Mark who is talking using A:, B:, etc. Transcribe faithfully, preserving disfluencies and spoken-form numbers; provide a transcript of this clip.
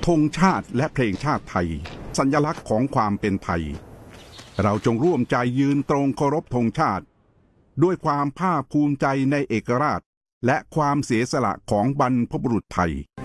A: ธงชาติและเพลงชาติไทยสัญลักษณ์ของความเป็นไทยเราจงร่วมใจยืนตรงเคารพธงชาติด้วยความภาคภูมิใจในเอกราชและความเสียสละของบรรพบุรุษไทย